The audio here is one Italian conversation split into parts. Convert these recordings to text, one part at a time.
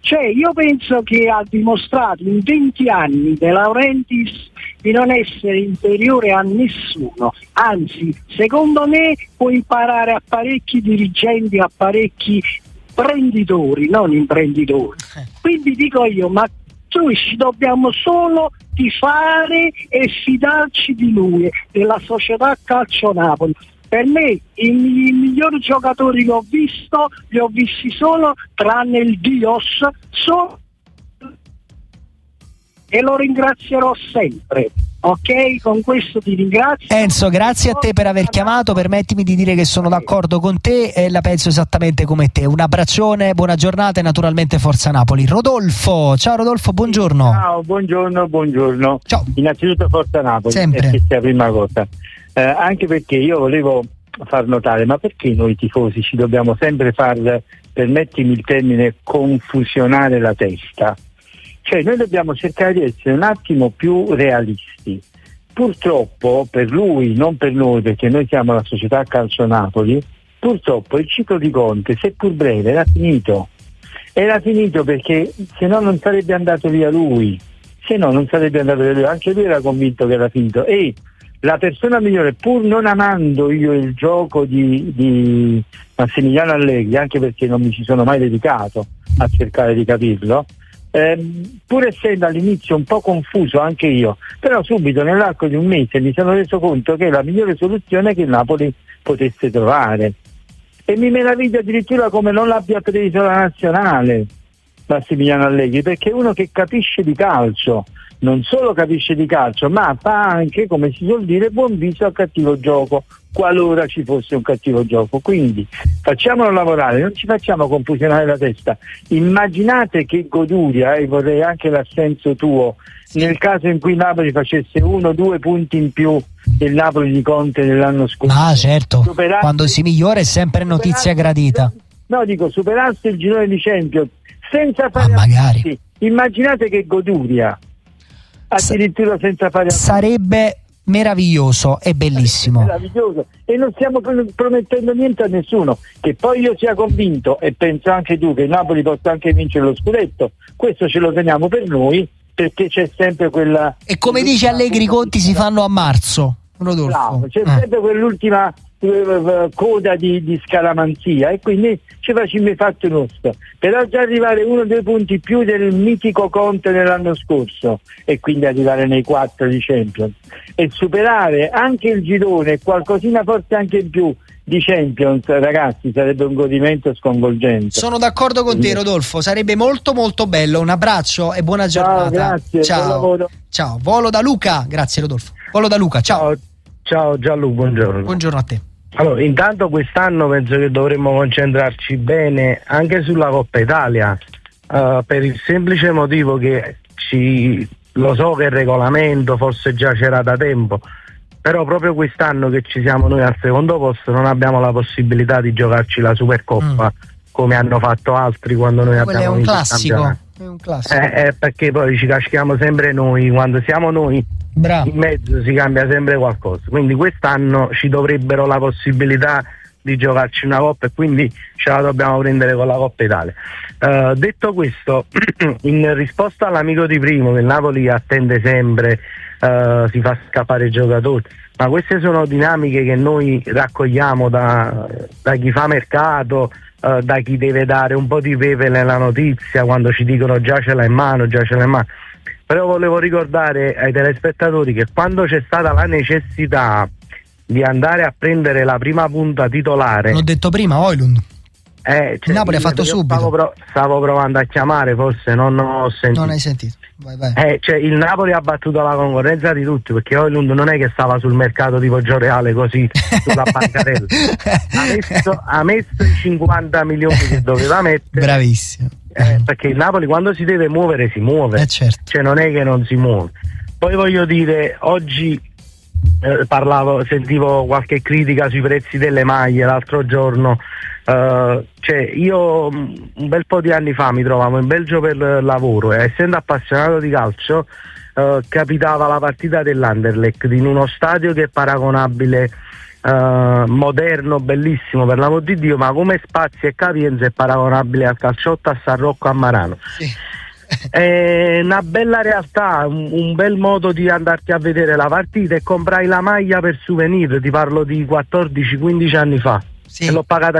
Cioè, io penso che ha dimostrato in 20 anni De Laurentiis di non essere inferiore a nessuno, anzi, secondo me può imparare a parecchi dirigenti, a parecchi prenditori, non imprenditori. Quindi dico io, ma noi ci dobbiamo solo tifare e fidarci di lui, della società Calcio Napoli. Per me i migliori giocatori che ho visto li ho visti solo tranne il Dios, e lo ringrazierò sempre. Ok, con questo ti ringrazio. Enzo, grazie a te per aver chiamato. Permettimi di dire che sono d'accordo con te e la penso esattamente come te. Un abbraccione, buona giornata e naturalmente Forza Napoli. Rodolfo, ciao Rodolfo, buongiorno. Ciao, buongiorno. Ciao. Innanzitutto Forza Napoli, sempre. Questa è la prima cosa. Anche perché io volevo far notare, ma perché noi tifosi ci dobbiamo sempre far, permettimi il termine, confusionare la testa? Cioè noi dobbiamo cercare di essere un attimo più realisti. Purtroppo per lui, non per noi, perché noi siamo la società Calcio Napoli, purtroppo il ciclo di Conte, seppur breve, era finito. Era finito perché se no non sarebbe andato via lui. Anche lui era convinto che era finito. E la persona migliore, pur non amando io il gioco di Massimiliano Allegri, anche perché non mi ci sono mai dedicato a cercare di capirlo, pur essendo all'inizio un po' confuso anche io, però subito nell'arco di un mese mi sono reso conto che è la migliore soluzione che il Napoli potesse trovare, e mi meraviglio addirittura come non l'abbia preso la nazionale Massimiliano Allegri, perché è uno che capisce di calcio, non solo capisce di calcio, ma fa anche, come si suol dire, buon viso al cattivo gioco, qualora ci fosse un cattivo gioco. Quindi facciamolo lavorare, non ci facciamo confusionare la testa. Immaginate che goduria, e vorrei anche l'assenso tuo, nel caso in cui il Napoli facesse 1 o 2 punti in più del Napoli di Conte dell'anno scorso. Ah, certo, quando si migliora è sempre notizia gradita. No, dico, superasse il girone di Champions senza fare magari. Immaginate che goduria, addirittura senza fare sarebbe meraviglioso e bellissimo. Meraviglioso, e non stiamo promettendo niente a nessuno. Che poi io sia convinto, e penso anche tu, che il Napoli possa anche vincere lo scudetto, questo ce lo teniamo per noi, perché c'è sempre quella, e come dice Allegri, i conti si fanno a marzo, Rodolfo. Bravo, c'è sempre quell'ultima coda di scaramanzia, e quindi ci facciamo fatto nostro, però già arrivare 1 o 2 punti più del mitico Conte dell'anno scorso, e quindi arrivare nei 4 di Champions e superare anche il girone, qualcosina forse anche in più di Champions, ragazzi, sarebbe un godimento sconvolgente. Sono d'accordo con te, Rodolfo, sarebbe molto molto bello. Un abbraccio e buona giornata. Grazie, ciao. Volo da Luca. Grazie Rodolfo. Volo da Luca, ciao. Ciao Gianluca, buongiorno a te. Allora, intanto quest'anno penso che dovremmo concentrarci bene anche sulla Coppa Italia, per il semplice motivo che lo so che il regolamento forse già c'era da tempo, però proprio quest'anno che ci siamo noi al secondo posto non abbiamo la possibilità di giocarci la Supercoppa come hanno fatto altri quando noi abbiamo vinto il campionato. È un classico. Perché poi ci caschiamo sempre noi, quando siamo noi in mezzo si cambia sempre qualcosa, quindi quest'anno ci dovrebbero la possibilità di giocarci una Coppa, e quindi ce la dobbiamo prendere con la Coppa Italia. Detto questo, in risposta all'amico di primo, che il Napoli attende sempre, si fa scappare i giocatori, ma queste sono dinamiche che noi raccogliamo da chi fa mercato, da chi deve dare un po' di pepe nella notizia quando ci dicono già ce l'ha in mano. Però volevo ricordare ai telespettatori che quando c'è stata la necessità di andare a prendere la prima punta titolare, l'ho detto prima, Højlund, il Napoli ha fatto subito. Stavo provando a chiamare, forse non ho sentito. Non hai sentito? Vai. Il Napoli ha battuto la concorrenza di tutti, perché Højlund non è che stava sul mercato tipo Gio Reale così sulla bancarella. ha messo i 50 milioni che doveva mettere. Bravissimo. Perché il Napoli quando si deve muovere si muove, certo. Cioè non è che non si muove. Poi voglio dire, oggi sentivo qualche critica sui prezzi delle maglie l'altro giorno. Io un bel po' di anni fa mi trovavo in Belgio per lavoro, e essendo appassionato di calcio capitava la partita dell'Anderlecht in uno stadio che è paragonabile moderno, bellissimo, per l'amor di Dio, ma come spazio e capienza è paragonabile al calciotto a San Rocco a Marano. Sì. È una bella realtà, un bel modo di andarti a vedere la partita e comprai la maglia per souvenir, ti parlo di 14-15 anni fa. Sì. E l'ho pagata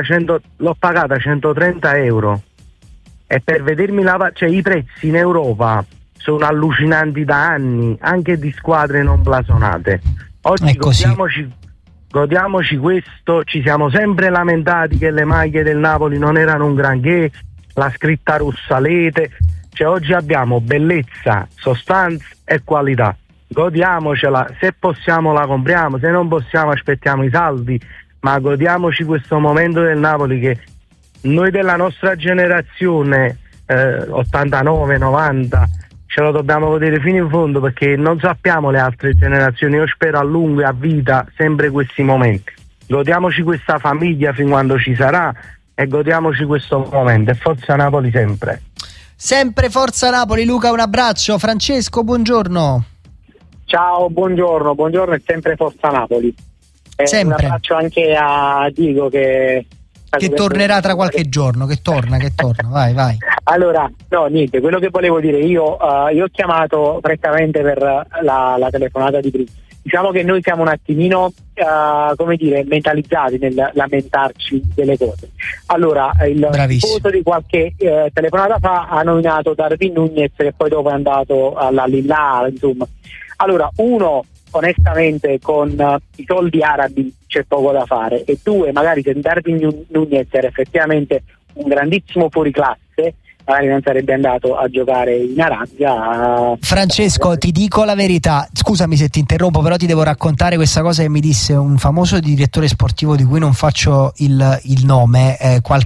130 euro, e per vedermi cioè i prezzi in Europa sono allucinanti da anni, anche di squadre non blasonate. Oggi godiamoci questo. Ci siamo sempre lamentati che le maglie del Napoli non erano un granché, la scritta russalete, cioè oggi abbiamo bellezza, sostanza e qualità. Godiamocela, se possiamo la compriamo, se non possiamo aspettiamo i saldi, ma godiamoci questo momento del Napoli che noi della nostra generazione 89-90 ce lo dobbiamo godere fino in fondo, perché non sappiamo le altre generazioni. Io spero a lungo e a vita sempre questi momenti. Godiamoci questa famiglia fin quando ci sarà e godiamoci questo momento, e forza Napoli sempre. Sempre forza Napoli. Luca, un abbraccio. Francesco, buongiorno. Ciao, buongiorno e sempre forza Napoli. Sempre. Un abbraccio anche a Diego che tornerà tra qualche giorno, che torna, vai. Allora, no, niente, quello che volevo dire, io ho chiamato prettamente per la telefonata di prima. Diciamo che noi siamo un attimino, mentalizzati nel lamentarci delle cose. Allora, il tifoso di qualche telefonata fa ha nominato Darwin Nunez, che poi dopo è andato all'Al-Hilal, insomma. Allora, uno, onestamente, con i soldi arabi c'è poco da fare, e due, magari se Darwin Nunez era effettivamente un grandissimo fuoriclasse, magari non sarebbe andato a giocare in Arabia. Francesco, ti dico la verità, scusami se ti interrompo, però ti devo raccontare questa cosa che mi disse un famoso direttore sportivo di cui non faccio il nome,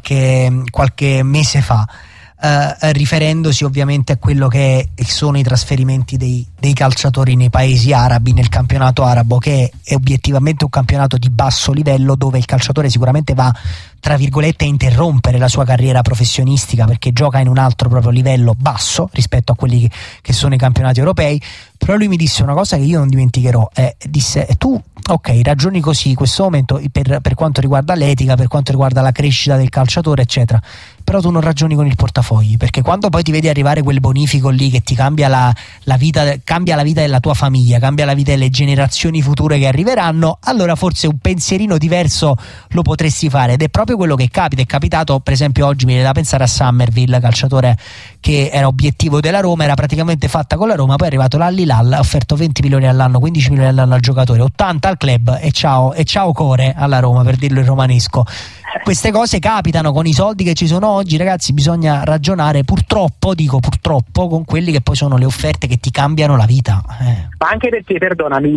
qualche mese fa, riferendosi ovviamente a quello che sono i trasferimenti dei calciatori nei paesi arabi, nel campionato arabo, che è obiettivamente un campionato di basso livello, dove il calciatore sicuramente va, tra virgolette, a interrompere la sua carriera professionistica, perché gioca in un altro proprio livello basso rispetto a quelli che sono i campionati europei. Però lui mi disse una cosa che io non dimenticherò, disse: tu ok, ragioni così in questo momento per quanto riguarda l'etica, per quanto riguarda la crescita del calciatore eccetera, però tu non ragioni con il portafogli, perché quando poi ti vedi arrivare quel bonifico lì che ti cambia la vita della tua famiglia, cambia la vita delle generazioni future che arriveranno, allora forse un pensierino diverso lo potresti fare. Ed è proprio quello che capita. È capitato, per esempio, oggi mi viene da pensare a Summerville, calciatore che era obiettivo della Roma, era praticamente fatta con la Roma, poi è arrivato l'Al-Hilal, ha offerto 20 milioni all'anno, 15 milioni all'anno al giocatore, 80 al club e ciao core alla Roma, per dirlo in romanesco. Queste cose capitano con i soldi che ci sono oggi, ragazzi. Bisogna ragionare, purtroppo con quelli che poi sono le offerte che ti cambiano la vita. Ma anche perché, perdonami,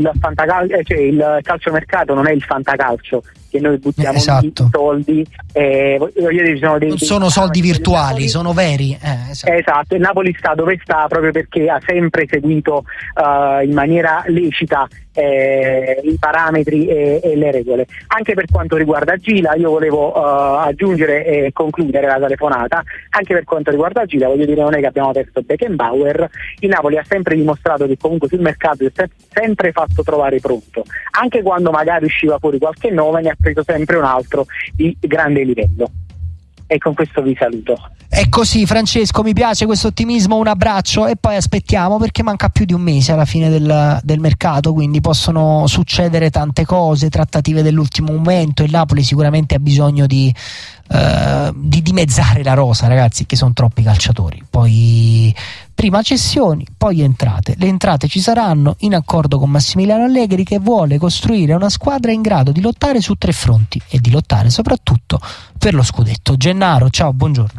il calciomercato non è il fantacalcio che noi buttiamo soldi, non sono soldi virtuali, sono veri. Esatto, il Napoli sta dove sta proprio perché ha sempre seguito in maniera lecita i parametri e le regole. Anche per quanto riguarda Gila, io volevo aggiungere e concludere la telefonata. Anche per quanto riguarda Gila, voglio dire, non è che abbiamo perso Beckenbauer. Il Napoli ha sempre dimostrato che comunque sul mercato è sempre fatto trovare pronto, anche quando magari usciva fuori qualche nome, ne ha preso sempre un altro di grande livello. E con questo vi saluto. È così, Francesco, mi piace questo ottimismo, un abbraccio, e poi aspettiamo, perché manca più di un mese alla fine del mercato, quindi possono succedere tante cose, trattative dell'ultimo momento. Il Napoli sicuramente ha bisogno di dimezzare la rosa, ragazzi, che sono troppi calciatori. Poi prima cessioni, poi entrate. Le entrate ci saranno, in accordo con Massimiliano Allegri, che vuole costruire una squadra in grado di lottare su 3 fronti e di lottare soprattutto per lo scudetto. Gennaro, ciao, buongiorno.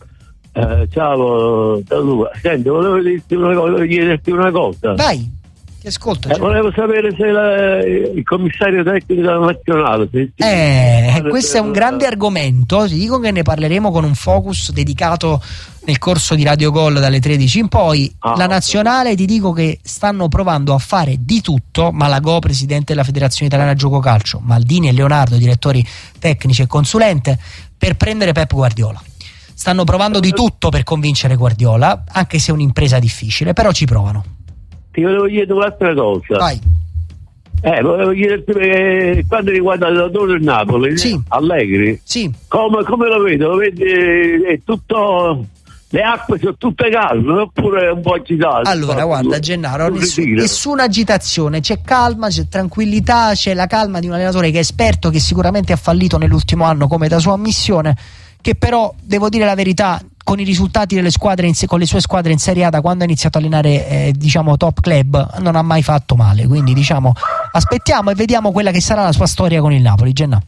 Ciao Luca, senti, volevo chiederti una cosa. Vai, ti ascolto. Volevo sapere se il commissario tecnico della nazionale questo è un grande argomento. Ti dico che ne parleremo con un focus dedicato nel corso di Radio Gol dalle 13 in poi. La nazionale, ti dico che stanno provando a fare di tutto. Malagò, presidente della Federazione Italiana Gioco Calcio, Maldini e Leonardo, direttori tecnici e consulente, per prendere Pep Guardiola. Stanno provando di tutto per convincere Guardiola, anche se è un'impresa difficile, però ci provano. Ti volevo chiedere un'altra cosa. Vai. Volevo chiederti, quando riguarda l'allenatore del Napoli, sì. Allegri, sì. Come lo vedi? Lo vedi, è tutto, le acque sono tutte calme oppure un po' agitate? Allora guarda Gennaro, nessuna agitazione, c'è calma, c'è tranquillità, c'è la calma di un allenatore che è esperto, che sicuramente ha fallito nell'ultimo anno come da sua ammissione, che però, devo dire la verità, con i risultati delle squadre con le sue squadre in Serie A da quando ha iniziato a allenare top club non ha mai fatto male, quindi aspettiamo e vediamo quella che sarà la sua storia con il Napoli. Gennaro,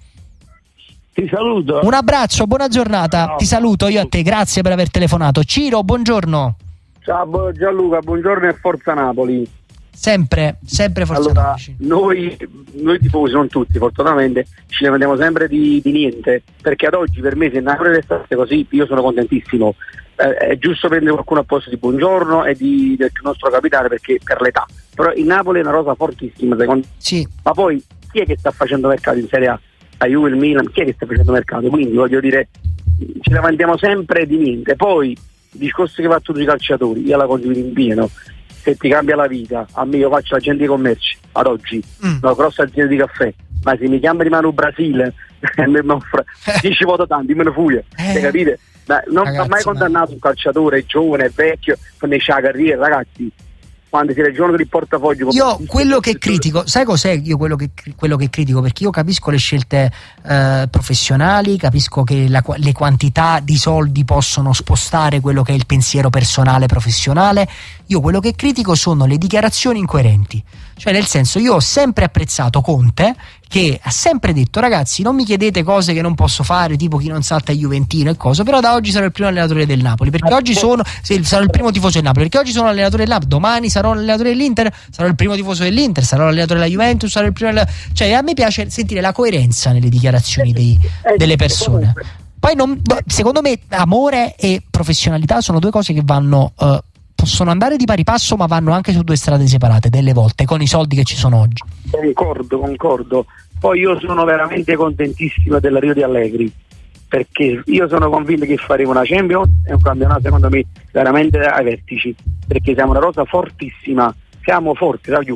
ti saluto, un abbraccio, buona giornata. No. Ti saluto io a te, grazie per aver telefonato. Ciro, buongiorno. Ciao Gianluca, buongiorno e forza Napoli. Sempre forza allora, Napoli. Noi tifosi, non tutti fortunatamente, ci lamentiamo sempre di niente, perché ad oggi per me se Napoli restasse così io sono contentissimo. È giusto prendere qualcuno a posto di Buongiorno e del nostro capitale, perché per l'età, però il Napoli è una rosa fortissima secondo me. Sì. Ma poi chi è che sta facendo mercato in Serie A? La Juve, il Milan, chi è che sta facendo mercato? Quindi voglio dire, ci lamentiamo sempre di niente. Poi il discorso che fa tutti i calciatori, io la condivido in pieno. Se ti cambia la vita, a me io faccio l'agente di commerci ad oggi, una grossa azienda di caffè, ma se mi chiama di mano Brasile mi offre 10 voto tanti, me ne fuia, capite? Non ho mai condannato un calciatore giovane, vecchio, finisce la carriera, ragazzi. Quando si raggiungono il portafoglio, io quello che critico, sai cos'è? Io quello che critico, perché io capisco le scelte professionali, capisco che le quantità di soldi possono spostare quello che è il pensiero personale professionale. Io quello che critico sono le dichiarazioni incoerenti, cioè nel senso, io ho sempre apprezzato Conte, che ha sempre detto: ragazzi, non mi chiedete cose che non posso fare, tipo chi non salta Juventino e cose, però da oggi sarò il primo allenatore del Napoli, perché oggi sarò il primo tifoso del Napoli, perché oggi sono allenatore del Napoli, domani sarò l'allenatore dell'Inter, sarò il primo tifoso dell'Inter, sarò l'allenatore della Juventus, sarò il primo cioè a me piace sentire la coerenza nelle dichiarazioni delle persone. Poi secondo me amore e professionalità sono due cose che possono andare di pari passo, ma vanno anche su due strade separate delle volte, con i soldi che ci sono oggi. Concordo. Poi io sono veramente contentissimo dell'arrivo di Allegri, perché io sono convinto che faremo una Champions e un campionato secondo me veramente ai vertici, perché siamo una rosa fortissima, siamo forti da più,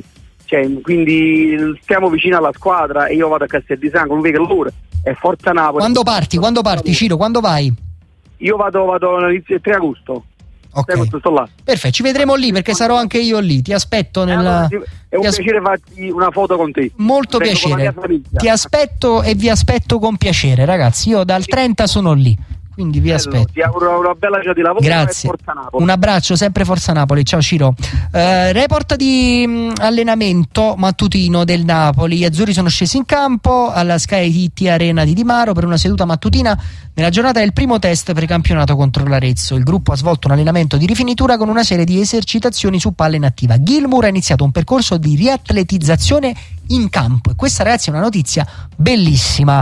quindi stiamo vicino alla squadra e io vado a Castel di Sangro, lui che lavora, è forza Napoli. Quando parti Ciro, quando vai? Io vado il 3 agosto. Okay. Sto là. Perfetto, ci vedremo lì, perché sarò anche io lì. Ti aspetto è un piacere farti una foto con te. Molto piacere. Ti aspetto e vi aspetto con piacere, ragazzi. Io dal 30 sono lì, quindi vi aspetto. Ti auguro una bella giornata di lavoro. Grazie. E Forza Napoli. Un abbraccio, sempre Forza Napoli. Ciao Ciro. Report di allenamento mattutino del Napoli. Gli azzurri sono scesi in campo alla Sky IT Arena di Di Maro per una seduta mattutina nella giornata del primo test precampionato contro l'Arezzo. Il gruppo ha svolto un allenamento di rifinitura con una serie di esercitazioni su palla inattiva. Gilmour ha iniziato un percorso di riatletizzazione in campo, e questa, ragazzi, è una notizia bellissima,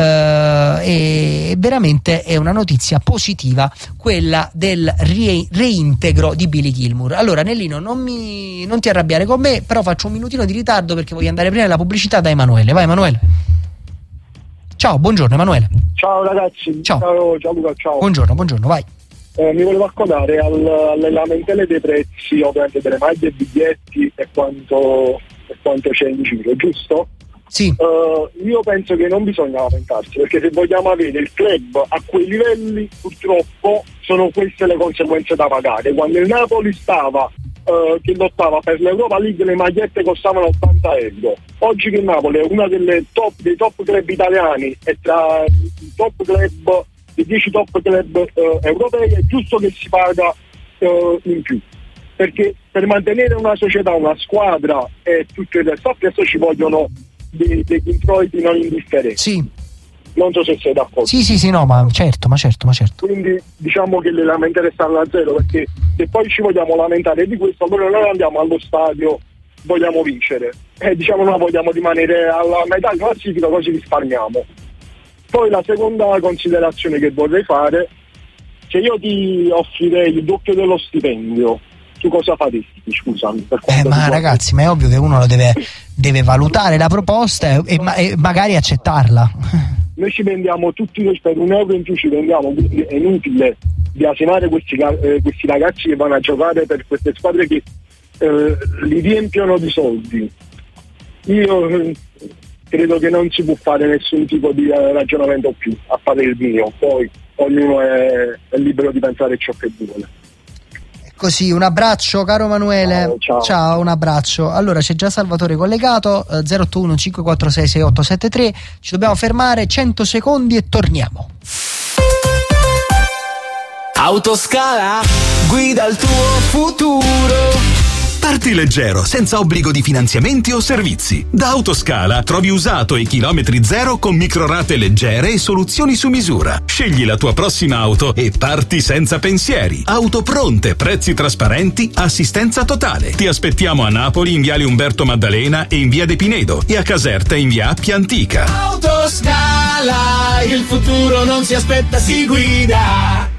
e veramente è una notizia positiva, quella del reintegro di Billy Gilmour. Allora Nellino, non ti arrabbiare con me, però faccio un minutino di ritardo perché voglio andare prima della pubblicità da Emanuele. Vai Emanuele. Ciao, buongiorno Emanuele. Ciao ragazzi. Ciao Gianluca, ciao. Buongiorno, vai. Mi volevo accodare alle lamentele dei prezzi, ovviamente delle maglie e biglietti e quanto c'è in giro, giusto? Sì. Io penso che non bisogna lamentarsi, perché se vogliamo avere il club a quei livelli, purtroppo sono queste le conseguenze da pagare. Quando il Napoli stava che lottava per l'Europa League, le magliette costavano 80 euro. Oggi che il Napoli è una dei top club italiani e tra i top club, i 10 top club europei, è giusto che si paga in più, perché per mantenere una società, una squadra e tutto il resto, adesso ci vogliono dei introiti non indifferenti. Sì. Non so se sei d'accordo. Sì, no, ma certo. Quindi diciamo che le lamentele stanno a zero, perché se poi ci vogliamo lamentare di questo, allora noi andiamo allo stadio, vogliamo vincere, e diciamo noi vogliamo rimanere alla metà classifica, così risparmiamo. Poi la seconda considerazione che vorrei fare, se io ti offrirei il doppio dello stipendio, tu cosa faresti? Scusami. Ragazzi, ma è ovvio che uno lo deve valutare la proposta e magari accettarla. Noi ci vendiamo tutti per €1 in più, ci vendiamo, quindi è inutile biasimare questi ragazzi che vanno a giocare per queste squadre che li riempiono di soldi. io credo che non si può fare nessun tipo di ragionamento più, a fare il mio, poi ognuno è libero di pensare ciò che vuole. Così, un abbraccio caro Emanuele. Ciao, un abbraccio. Allora c'è già Salvatore collegato, 081 546 6873. Ci dobbiamo fermare 100 secondi e torniamo. Autoscala, guida il tuo futuro. Parti leggero, senza obbligo di finanziamenti o servizi. Da Autoscala trovi usato e chilometri zero con microrate leggere e soluzioni su misura. Scegli la tua prossima auto e parti senza pensieri. Auto pronte, prezzi trasparenti, assistenza totale. Ti aspettiamo a Napoli in viale Umberto Maddalena e in via De Pinedo e a Caserta in via Appia Antica. Autoscala, il futuro non si aspetta, si guida.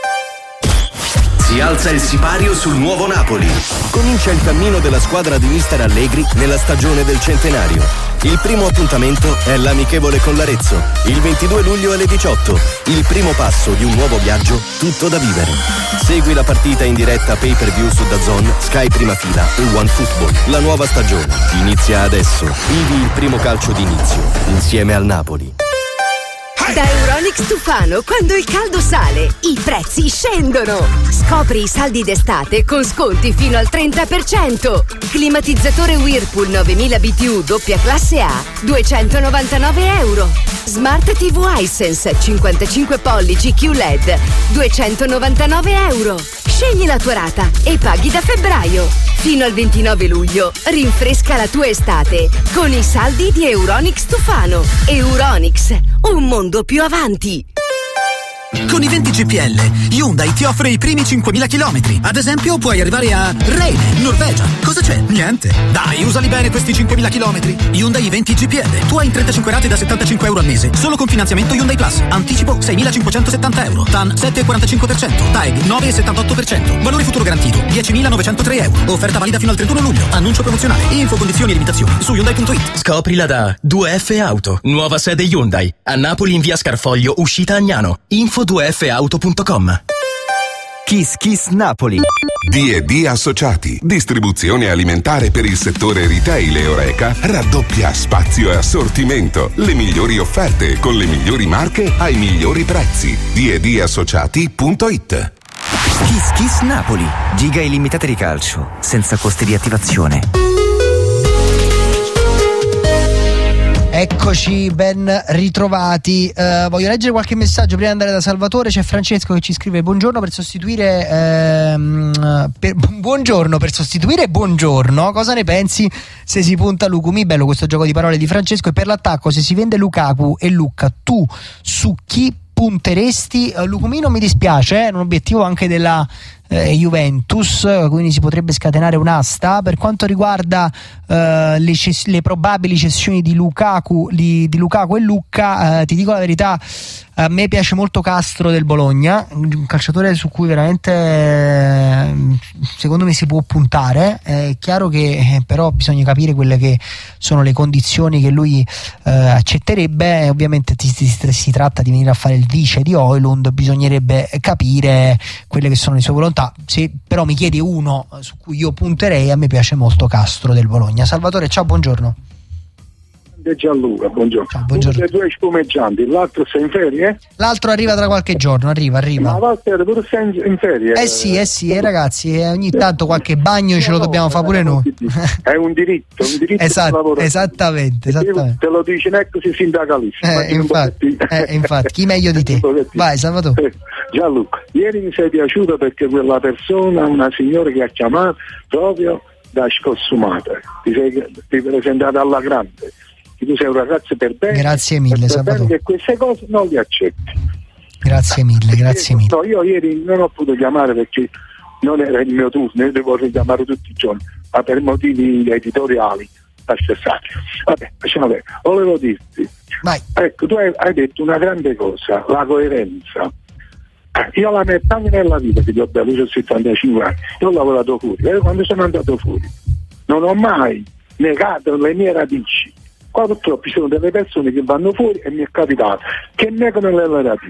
Si alza il sipario sul nuovo Napoli. Comincia il cammino della squadra di mister Allegri nella stagione del centenario. Il primo appuntamento è l'amichevole con l'Arezzo, il 22 luglio alle 18. Il primo passo di un nuovo viaggio tutto da vivere. Segui la partita in diretta pay-per-view su DAZN, Sky Prima Fila e OneFootball. La nuova stagione inizia adesso. Vivi il primo calcio d'inizio insieme al Napoli. Da Euronics Tufano, quando il caldo sale, i prezzi scendono. Scopri i saldi d'estate con sconti fino al 30%. Climatizzatore Whirlpool 9000 BTU doppia classe A, €299. Smart TV Hisense 55 pollici QLED, €299. Scegli la tua rata e paghi da febbraio. Fino al 29 luglio, rinfresca la tua estate con i saldi di Euronics Tufano. Euronics, un mondo più avanti. Con i 20 GPL, Hyundai ti offre i primi 5.000 chilometri. Ad esempio, puoi arrivare a Reine, Norvegia. Cosa c'è? Niente. Dai, usali bene questi 5.000 chilometri. Hyundai 20 GPL. Tu hai in 35 rate da €75 al mese. Solo con finanziamento Hyundai Plus. Anticipo €6.570. TAN 7,45%. TAEG 9,78%. Valore futuro garantito €10.903. Offerta valida fino al 31 luglio. Annuncio promozionale. Info, condizioni e limitazioni su Hyundai.it. Scoprila da 2F Auto. Nuova sede Hyundai. A Napoli in via Scarfoglio, uscita Agnano. Info 2fauto.com. Kiss Kiss Napoli. D&D Associati, distribuzione alimentare per il settore retail e Horeca, raddoppia spazio e assortimento, le migliori offerte con le migliori marche ai migliori prezzi. D&Dassociati.it. Kiss Kiss Napoli, giga illimitate di calcio, senza costi di attivazione. Eccoci, ben ritrovati. Voglio leggere qualche messaggio prima di andare da Salvatore. C'è Francesco che ci scrive: buongiorno, per sostituire buongiorno, cosa ne pensi se si punta Lukumi? Bello questo gioco di parole di Francesco. E per l'attacco, se si vende Lukaku e Lucca, tu su chi punteresti? Lukumi non mi dispiace, è un obiettivo anche della Juventus, quindi si potrebbe scatenare un'asta. Per quanto riguarda le probabili cessioni di Lukaku e Lucca, ti dico la verità, a me piace molto Castro del Bologna, un calciatore su cui veramente secondo me si può puntare. È chiaro che però bisogna capire quelle che sono le condizioni che lui accetterebbe. Ovviamente si tratta di venire a fare il vice di Højlund, bisognerebbe capire quelle che sono le sue volontà. Se però mi chiedi uno su cui io punterei, a me piace molto Castro del Bologna. Salvatore, ciao, buongiorno. Gianluca, buongiorno. Ciao, buongiorno. Uno dei due spumeggianti, l'altro sei in ferie? L'altro arriva tra qualche giorno, arriva. Ma l'altro pure sei in ferie? Sì, ragazzi, ogni tanto qualche bagno ce lo dobbiamo fare pure noi. È un diritto esattamente. Te lo dice Nexus sindacalista. Infatti, chi meglio di te? Vai, Salvatore. Gianluca, ieri mi sei piaciuto perché quella persona, una signora che ha chiamato proprio da sconsumata, ti presentata alla grande. Tu sei un ragazzo per bene. Grazie mille, Salvatore. Che queste cose non le accetti. Grazie mille. No, io ieri non ho potuto chiamare perché non era il mio turno, io devo richiamare tutti i giorni, ma per motivi editoriali Vabbè, lasciamo vedere. Volevo dirti, vai. Ecco, tu hai detto una grande cosa, la coerenza. Io la metà nella vita, che ho bello, ho 75 anni, io ho lavorato fuori, quando sono andato fuori non ho mai negato le mie radici. Qua purtroppo ci sono delle persone che vanno fuori e mi è capitato che negano le radici.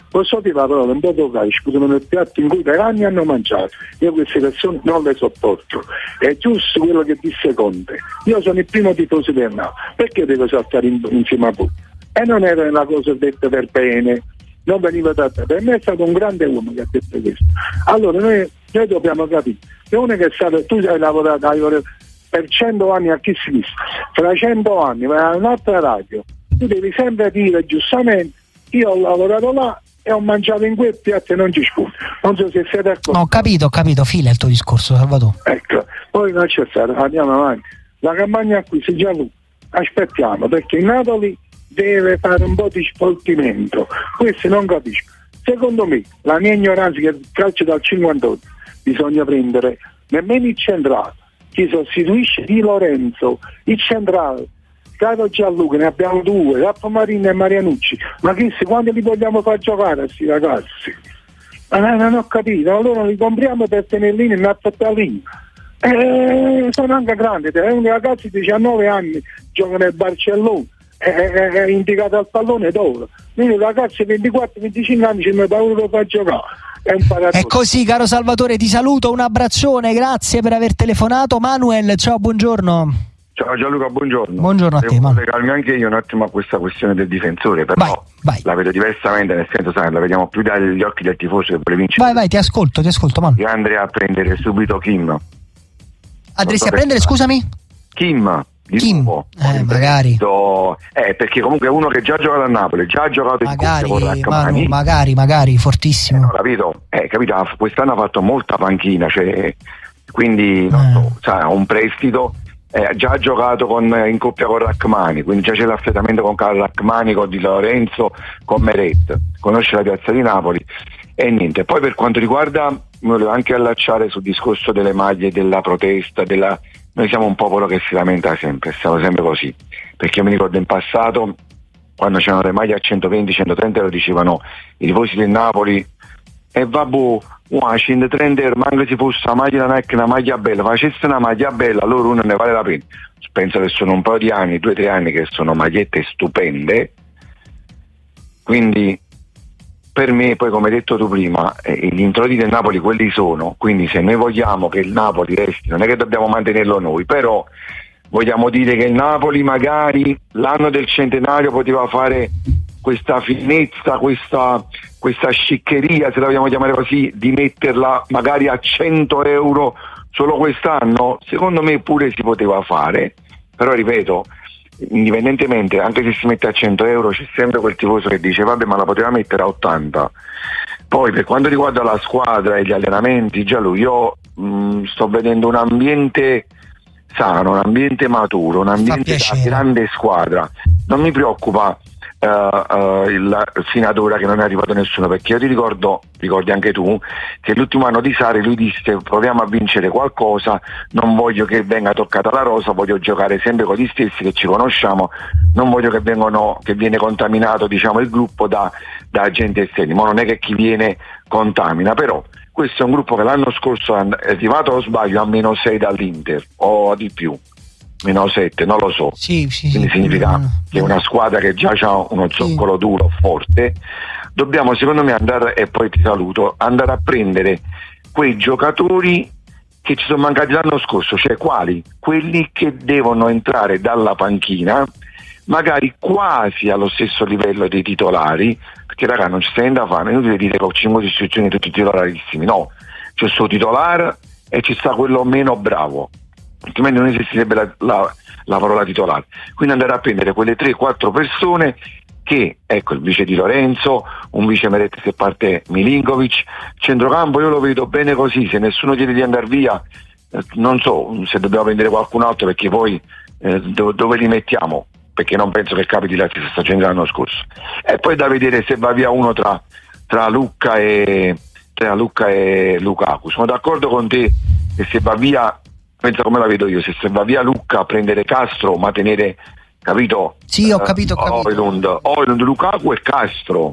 posso dire la parola un po' toccare, scusami, nel piatto in cui per anni hanno mangiato. Io queste persone non le sopporto. È giusto quello che disse Conte. Io sono il primo tifoso del Napoli, perché devo saltare insieme a voi? E non era una cosa detta per bene, non veniva trattata. Per me è stato un grande uomo che ha detto questo. Allora noi dobbiamo capire che uno che è stato, tu hai lavorato per 100 anni a Kiss Kiss, fra 100 anni vai a un'altra radio, tu devi sempre dire giustamente io ho lavorato là e ho mangiato in quel piatto e non ci scuso. Non so se siete d'accordo. No, ho capito, fila il tuo discorso, Salvatore. Ecco, poi non c'è stato, andiamo avanti. La campagna qui si già aspettiamo, perché il Napoli deve fare un po' di sfoltimento. Questo non capisco. Secondo me, la mia ignoranza, che il calcio dal 58 bisogna prendere nemmeno il centrale, che sostituisce Di Lorenzo, il centrale, Carlo Gianluca, ne abbiamo 2, Raffa Marini e Marianucci. Ma questi quando li vogliamo far giocare a questi ragazzi? Ma non ho capito, allora li compriamo per tenerli in Nazzattalino. Sono anche grandi, un ragazzo di 19 anni gioca nel Barcellona, è indicato al pallone d'oro. Quindi i ragazzi di 24-25 anni ci hanno paura di far giocare. È così, caro Salvatore, ti saluto, un abbraccione, grazie per aver telefonato. Manuel, ciao, buongiorno. Ciao Gianluca, buongiorno. Buongiorno a te, Devo legarmi anche io un attimo a questa questione del difensore, però vai. La vedo diversamente, nel senso, sai, la vediamo più dagli occhi del tifoso che vuole vincere. Vai, ti ascolto, Manu. Io andrei a prendere subito Kim. Andresti a prendere, scusami? Kim. Magari. Perché comunque è uno che già ha giocato a Napoli, già ha giocato in Coppa con Rachmani. Magari, fortissimo. Capito? Quest'anno ha fatto molta panchina, quindi ha un prestito. Già ha giocato in coppia con Rachmani, quindi già c'è l'affidamento con Carlo Rachmani, con Di Lorenzo, con Meret, conosce la piazza di Napoli e niente. Poi per quanto riguarda, mi volevo anche allacciare sul discorso delle maglie, della protesta, noi siamo un popolo che si lamenta sempre, siamo sempre così, perché io mi ricordo in passato quando c'erano le maglie a 120-130 euro dicevano i tifosi del Napoli e vabbè, 130 euro, ma anche se fosse una maglia da Nike, una maglia bella, facesse una maglia bella, allora uno ne vale la pena. Penso che sono un po' di anni, 2-3 anni che sono magliette stupende, quindi per me, poi come hai detto tu prima, gli introiti del Napoli quelli sono, quindi se noi vogliamo che il Napoli resti, non è che dobbiamo mantenerlo noi, però vogliamo dire che il Napoli magari l'anno del centenario poteva fare questa finezza, questa sciccheria, se la vogliamo chiamare così, di metterla magari a 100 euro solo quest'anno, secondo me pure si poteva fare, però ripeto, indipendentemente, anche se si mette a 100 euro c'è sempre quel tifoso che dice vabbè, ma la poteva mettere a 80. Poi per quanto riguarda la squadra e gli allenamenti, già io sto vedendo un ambiente sano, un ambiente maturo, un ambiente da grande squadra. Non mi preoccupa fino ad ora che non è arrivato nessuno, perché io ricordi anche tu che l'ultimo anno di Sarri lui disse proviamo a vincere qualcosa, non voglio che venga toccata la rosa, voglio giocare sempre con gli stessi che ci conosciamo, non voglio che viene contaminato, diciamo, il gruppo da agenti esterni, ma non è che chi viene contamina, però questo è un gruppo che l'anno scorso è arrivato, o sbaglio, a -6 dall'Inter o di più, -7, non lo so. Sì, quindi significa che è una squadra che già ha uno zoccolo duro, forte. Dobbiamo, secondo me, andare a prendere quei giocatori che ci sono mancati l'anno scorso, cioè quali? Quelli che devono entrare dalla panchina, magari quasi allo stesso livello dei titolari, perché raga non ci stai da fare, non è inutile dire che ho 5 istituzioni tutti titolarissimi, no, c'è il suo titolare e ci sta quello meno bravo, altrimenti non esisterebbe la parola titolare. Quindi andare a prendere quelle 3-4 persone che, ecco, il vice di Lorenzo, un vice Meret se parte Milinkovic, centrocampo io lo vedo bene così, se nessuno chiede di andare via, non so se dobbiamo prendere qualcun altro, perché poi dove li mettiamo? Perché non penso che capiti la stessa stagione dell'anno scorso. E poi da vedere se va via uno tra Lucca e Lukaku. Sono d'accordo con te che se va via, pensa come la vedo io, se va via Lucca a prendere Castro, ma tenere, capito? Sì, ho capito. Højlund, Lukaku e Castro.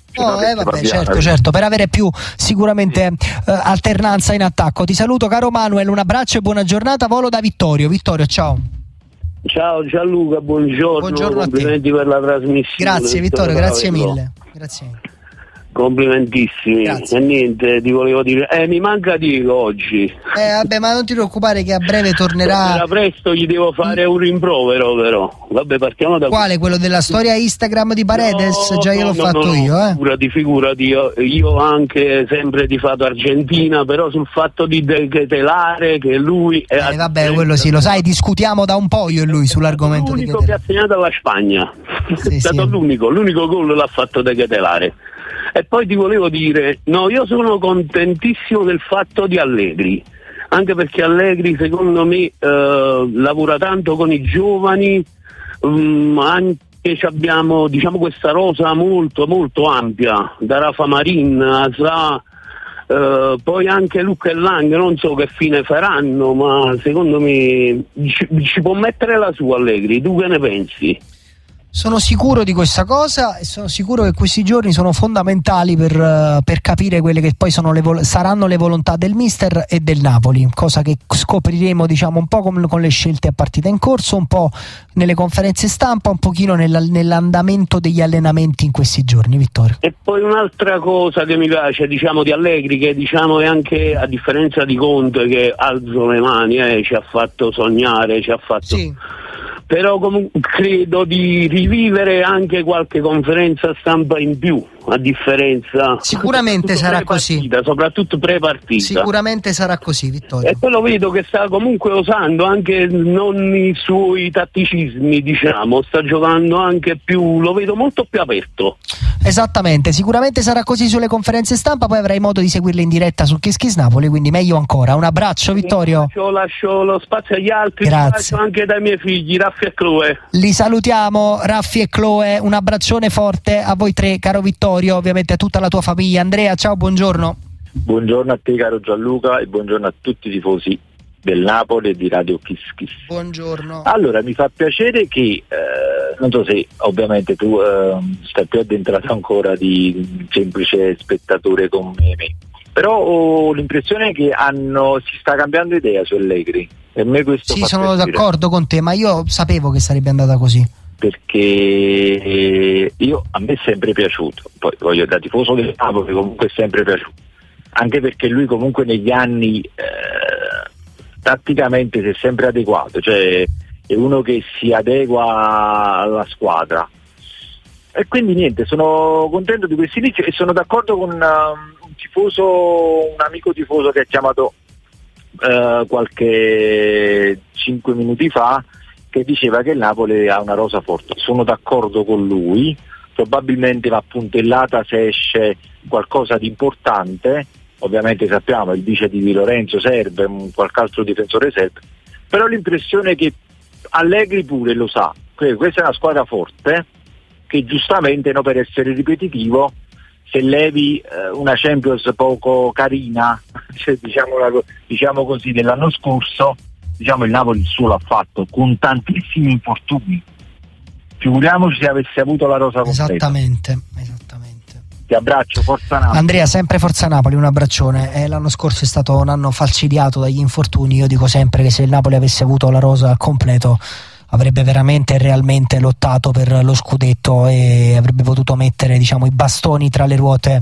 Certo, per avere più sicuramente alternanza in attacco. Ti saluto, caro Manuel, un abbraccio e buona giornata. Volo da Vittorio, ciao. Ciao Gianluca, buongiorno, complimenti per la trasmissione. Grazie Vittorio, grazie mille. Complimentissimi. Grazie. E niente, ti volevo dire, mi manca Diego oggi. Vabbè, ma non ti preoccupare che a breve tornerà. Era presto, gli devo fare un rimprovero però. Vabbè, partiamo da quale? Quello della storia Instagram di Paredes? Già io l'ho fatto io, Figurati, io anche sempre tifato Argentina, però sul fatto di degetelare che lui è vabbè, quello sì, lo sai, discutiamo da un po' io e lui sull'argomento. L'unico che ha segnato alla Spagna. È stato l'unico gol l'ha fatto degetelare. E poi ti volevo dire, io sono contentissimo del fatto di Allegri, anche perché Allegri secondo me lavora tanto con i giovani, anche abbiamo questa rosa molto molto ampia, da Rafa Marin a poi anche Luca e Lang, non so che fine faranno, ma secondo me ci può mettere la sua Allegri. Tu che ne pensi? Sono sicuro di questa cosa e sono sicuro che questi giorni sono fondamentali per capire quelle che poi saranno le volontà del mister e del Napoli, cosa che scopriremo un po' con le scelte a partita in corso, un po' nelle conferenze stampa, un pochino nell'andamento degli allenamenti in questi giorni, Vittorio. E poi un'altra cosa che mi piace di Allegri, che è anche, a differenza di Conte che alzo le mani, ci ha fatto sognare, Sì. Però comunque credo di rivivere anche qualche conferenza stampa in più, a differenza. Sicuramente sarà così, soprattutto pre-partita. Sicuramente sarà così, Vittorio. E poi lo vedo che sta comunque osando anche non i suoi tatticismi, sta giocando anche più, lo vedo molto più aperto. Esattamente, sicuramente sarà così sulle conferenze stampa, poi avrai modo di seguirle in diretta su Kiss Kiss Napoli, quindi meglio ancora. Un abbraccio, Vittorio. Lascio lo spazio agli altri. Grazie. Anche dai miei figli, Raffi e Chloe. Li salutiamo, Raffi e Chloe, un abbraccione forte a voi tre, caro Vittorio, ovviamente a tutta la tua famiglia. Andrea, ciao, buongiorno. Buongiorno a te, caro Gianluca, e buongiorno a tutti i tifosi del Napoli e di Radio Kiss Kiss. Buongiorno. Allora, mi fa piacere che non so se ovviamente tu stai più addentrato ancora di un semplice spettatore come me, però ho l'impressione che si sta cambiando idea su Allegri, e me questo sì, sono d'accordo con te, ma io sapevo che sarebbe andata così, perché a me è sempre piaciuto, poi da tifoso del Napoli comunque è sempre piaciuto, anche perché lui comunque negli anni tatticamente si è sempre adeguato, cioè è uno che si adegua alla squadra, e quindi niente, sono contento di questo inizio e sono d'accordo con un amico tifoso che ha chiamato qualche 5 minuti fa, che diceva che il Napoli ha una rosa forte. Sono d'accordo con lui, probabilmente va puntellata se esce qualcosa di importante. Ovviamente sappiamo il vice di Di Lorenzo serve, qualche altro difensore serve, però l'impressione è che Allegri pure lo sa, questa è una squadra forte che giustamente, per essere ripetitivo, se levi una Champions poco carina, cioè, diciamo così, dell'anno scorso, il Napoli il suo l'ha fatto con tantissimi infortuni, figuriamoci se avesse avuto la rosa completa. Esattamente. Ti abbraccio, forza Napoli. Andrea, sempre forza Napoli, un abbraccione. L'anno scorso è stato un anno falcidiato dagli infortuni. Io dico sempre che se il Napoli avesse avuto la rosa al completo avrebbe veramente e realmente lottato per lo scudetto e avrebbe potuto mettere i bastoni tra le ruote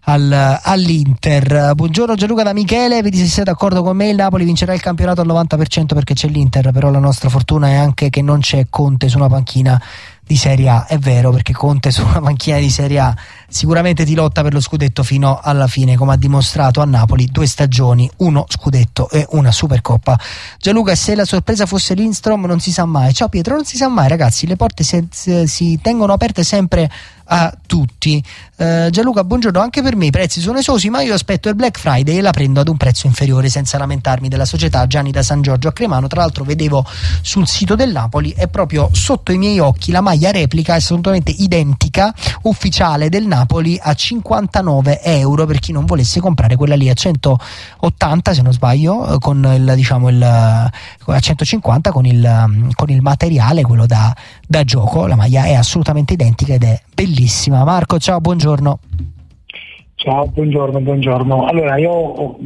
all'Inter. Buongiorno Gianluca da Michele, vedi se sei d'accordo con me, il Napoli vincerà il campionato al 90% perché c'è l'Inter, però la nostra fortuna è anche che non c'è Conte su una panchina di Serie A. È vero, perché Conte su una panchina di Serie A sicuramente ti lotta per lo scudetto fino alla fine, come ha dimostrato a Napoli 2 stagioni, 1 scudetto e una Supercoppa. Gianluca, se la sorpresa fosse Lindstrom non si sa mai. Ciao Pietro, non si sa mai ragazzi, le porte si tengono aperte sempre a tutti. Gianluca, buongiorno, anche per me i prezzi sono esosi, ma io aspetto il Black Friday e la prendo ad un prezzo inferiore senza lamentarmi della società. Gianni da San Giorgio a Cremano. Tra l'altro vedevo sul sito del Napoli, è proprio sotto i miei occhi la maglia replica assolutamente identica ufficiale del Napoli a 59 euro per chi non volesse comprare quella lì a 180 se non sbaglio, con a 150 con il materiale, quello da gioco. La maglia è assolutamente identica ed è bellissima. Marco, ciao, buongiorno. Ciao, buongiorno. Allora io ho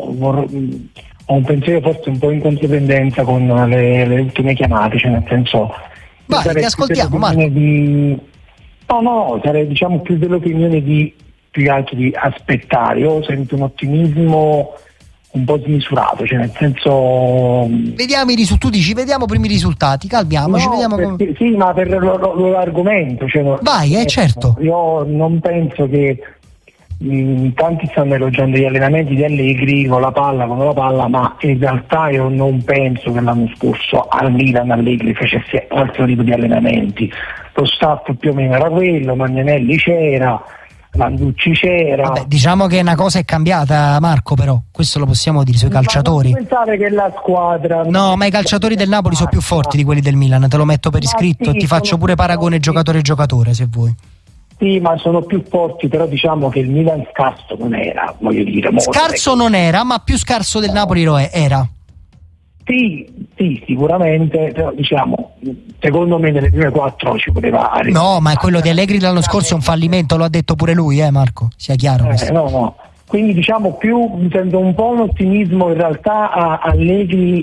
un pensiero forse un po' in controtendenza con le ultime chiamate, cioè nel senso, vai, ti ascoltiamo Marco. No, sarei più dell'opinione di più che altro di aspettare. Io sento un ottimismo un po' smisurato, cioè nel senso, vediamo tu dici vediamo primi risultati, calmiamoci, no, vediamo perché, sì, ma per l'argomento, cioè, vai, certo. Io non penso che tanti stanno elogiando gli allenamenti di Allegri con la palla, ma in realtà io non penso che l'anno scorso al Milan Allegri facesse altro tipo di allenamenti. Lo staff più o meno era quello, Magnanelli c'era, Landucci c'era. Vabbè, diciamo che una cosa è cambiata, Marco, però questo lo possiamo dire sui calciatori. Non pensare che la squadra, no, ma i calciatori del Napoli sono più forti di quelli del Milan, te lo metto per iscritto, ti faccio pure paragone giocatore se vuoi. Sì, ma sono più forti, però diciamo che il Milan scarso non era, voglio dire. Scarso non era, ma più scarso del Napoli lo era. Sì, sicuramente, però diciamo, secondo me nelle prime 4 ci poteva arrivare. No, ma quello di Allegri l'anno scorso è un fallimento, lo ha detto pure lui, Marco, sia chiaro. No. Quindi diciamo mi sento un po' un ottimismo in realtà a Allegri.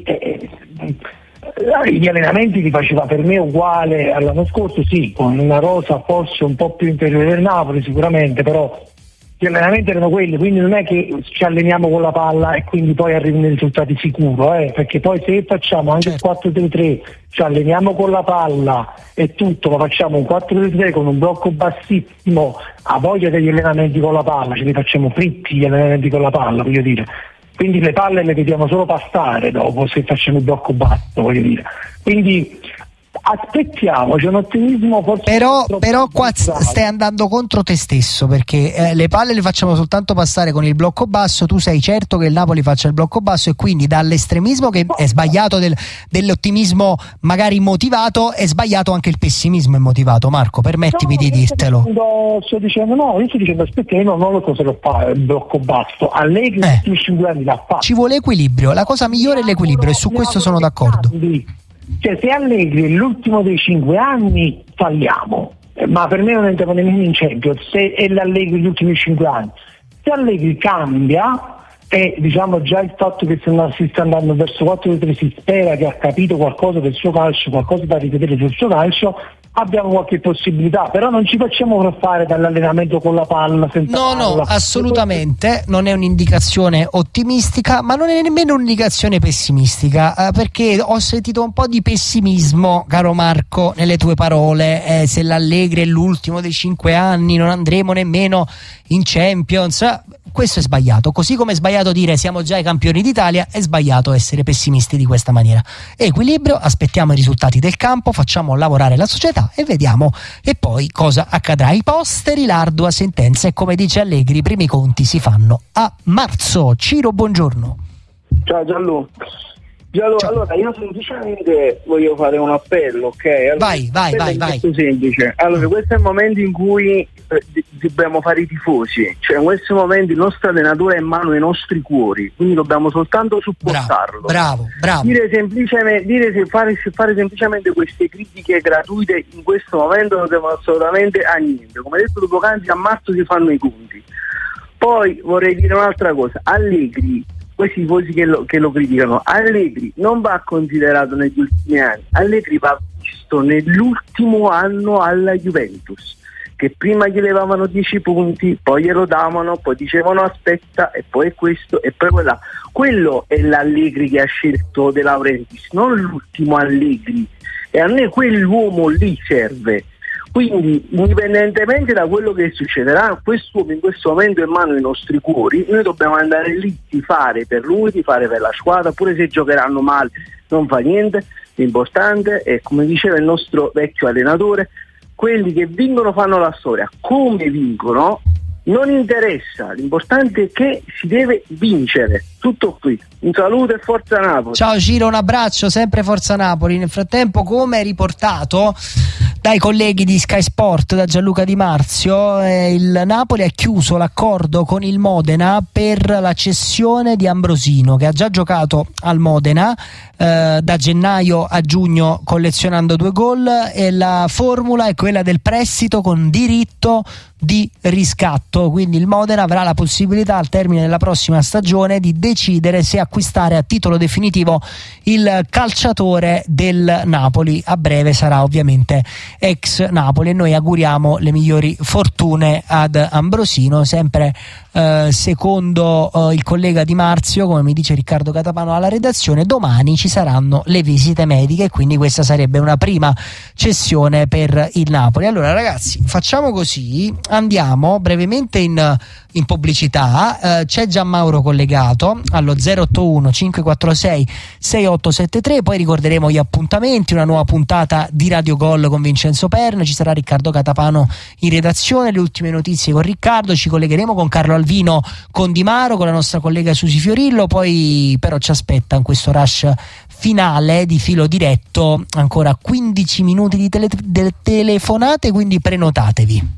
Gli allenamenti li faceva per me uguale all'anno scorso, sì, con una rosa forse un po' più inferiore del Napoli sicuramente, però gli allenamenti erano quelli, quindi non è che ci alleniamo con la palla e quindi poi arrivano i risultati sicuro, perché poi se facciamo anche il 4-3-3, ci alleniamo con la palla e tutto, ma facciamo un 4-3-3 con un blocco bassissimo, a voglia degli allenamenti con la palla, ce li facciamo fritti gli allenamenti con la palla, voglio dire. Quindi le palle le vediamo solo passare dopo se facciamo il blocco basso, voglio dire. Quindi aspettiamo, c'è un ottimismo forse. Però qua stai andando contro te stesso, perché le palle le facciamo soltanto passare con il blocco basso, tu sei certo che il Napoli faccia il blocco basso e quindi dall'estremismo che è sbagliato dell'ottimismo magari motivato, è sbagliato anche il pessimismo immotivato. Marco, permettimi di dirtelo. Io sto dicendo aspettiamo, non lo so se lo fa il blocco basso. Allegri negli 5 anni l'ha fatto. Ci vuole equilibrio, la cosa migliore è l'equilibrio e su questo sono d'accordo. Cioè, se Allegri è l'ultimo dei 5 anni falliamo, ma per me non entriamo nemmeno in Champions se è l'Allegri gli ultimi 5 anni. Se Allegri cambia, e diciamo già il fatto che si sta andando verso 4-3 si spera che ha capito qualcosa del suo calcio, qualcosa da rivedere sul suo calcio, abbiamo qualche possibilità, però non ci facciamo fare dall'allenamento con la palla senza palla. No, assolutamente non è un'indicazione ottimistica, ma non è nemmeno un'indicazione pessimistica, perché ho sentito un po' di pessimismo, caro Marco, nelle tue parole. Se l'Allegri è l'ultimo dei 5 anni non andremo nemmeno in Champions. Questo è sbagliato, così come è sbagliato dire siamo già i campioni d'Italia, è sbagliato essere pessimisti di questa maniera. Equilibrio, aspettiamo i risultati del campo, facciamo lavorare la società e vediamo e poi cosa accadrà. I posteri, l'ardua sentenza, e come dice Allegri i primi conti si fanno a marzo. Ciro, buongiorno. Ciao Gianlu. Allora io semplicemente voglio fare un appello, ok? Allora, vai. Molto semplice. Allora, questo è il momento in cui dobbiamo fare i tifosi, cioè in questo momento il nostro allenatore è in mano ai nostri cuori, quindi dobbiamo soltanto supportarlo. Bravo. Fare semplicemente queste critiche gratuite in questo momento non devono assolutamente a niente. Come detto tu poc'anzi, a marzo si fanno i conti. Poi vorrei dire un'altra cosa: Allegri, questi tifosi che lo criticano, Allegri non va considerato negli ultimi anni, Allegri va visto nell'ultimo anno alla Juventus, che prima gli levavano 10 punti, poi glielo davano, poi dicevano aspetta, e poi questo e poi quella. Quello è l'Allegri che ha scelto De Laurentiis, non l'ultimo Allegri, e a me quell'uomo lì serve. Quindi, indipendentemente da quello che succederà, quest'uomo in questo momento è in mano ai nostri cuori, noi dobbiamo andare lì, tifare per lui, tifare per la squadra, pure se giocheranno male non fa niente. L'importante è, come diceva il nostro vecchio allenatore, quelli che vincono fanno la storia. Come vincono non interessa, l'importante è che si deve vincere. Tutto qui, un saluto e forza Napoli. Ciao Ciro, un abbraccio, sempre forza Napoli. Nel frattempo, come riportato dai colleghi di Sky Sport, da Gianluca Di Marzio, il Napoli ha chiuso l'accordo con il Modena per la cessione di Ambrosino, che ha già giocato al Modena da gennaio a giugno collezionando 2 gol, e la formula è quella del prestito con diritto di riscatto, quindi il Modena avrà la possibilità al termine della prossima stagione di decidere se acquistare a titolo definitivo il calciatore del Napoli. A breve sarà ovviamente ex Napoli, e noi auguriamo le migliori fortune ad Ambrosino. Sempre secondo il collega Di Marzio, come mi dice Riccardo Catapano alla redazione, domani ci saranno le visite mediche e quindi questa sarebbe una prima cessione per il Napoli. Allora ragazzi, facciamo così, andiamo brevemente in pubblicità. C'è Gianmauro collegato allo 081 546 6873, poi ricorderemo gli appuntamenti, una nuova puntata di Radio Gol con Vincenzo Perna, ci sarà Riccardo Catapano in redazione, le ultime notizie con Riccardo, ci collegheremo con Carlo Alvino, con Di Maro, con la nostra collega Susi Fiorillo, poi però ci aspetta in questo rush finale di filo diretto ancora 15 minuti di telefonate, quindi prenotatevi.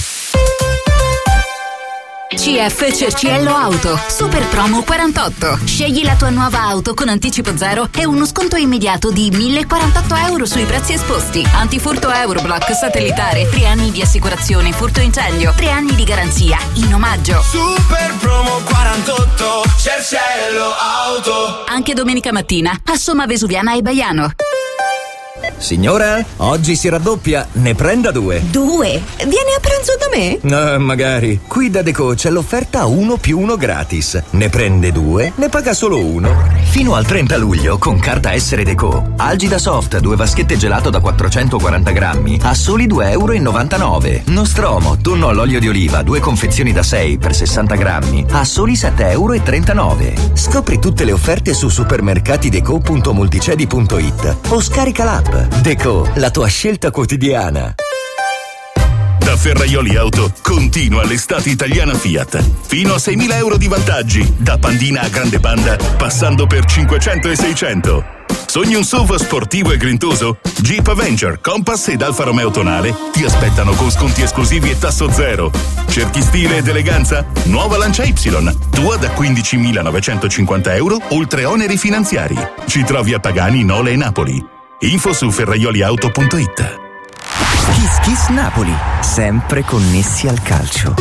CF Cerciello Auto, super promo 48. Scegli la tua nuova auto con anticipo zero e uno sconto immediato di 1.048 euro sui prezzi esposti. Antifurto Euroblock satellitare, 3 anni di assicurazione furto incendio, 3 anni di garanzia in omaggio. Super promo 48, Cerciello Auto. Anche domenica mattina a Somma Vesuviana e Baiano. Signora, oggi si raddoppia, ne prenda 2. 2? Vieni a pranzo da me? Magari. Qui da Deco c'è l'offerta 1+1 gratis. Ne prende 2, ne paga solo 1. Fino al 30 luglio, con carta Essere Deco, Algida Soft 2 vaschette gelato da 440 grammi a soli 2,99 €. Nostromo, tonno all'olio di oliva 2 confezioni da 6 per 60 grammi a soli 7,39 €. Scopri tutte le offerte su supermercatideco.multicedi.it o scarica l'app. Deco, la tua scelta quotidiana. Da Ferraioli Auto continua l'estate italiana Fiat. Fino a 6.000 euro di vantaggi, da Pandina a Grande Panda, passando per 500 e 600. Sogni un SUV sportivo e grintoso? Jeep Avenger, Compass ed Alfa Romeo Tonale ti aspettano con sconti esclusivi e tasso zero. Cerchi stile ed eleganza? Nuova Lancia Y, tua da 15.950 euro, oltre oneri finanziari. Ci trovi a Pagani, Nole e Napoli. Info su ferraioliauto.it. Kiss Kiss Napoli, sempre connessi al calcio.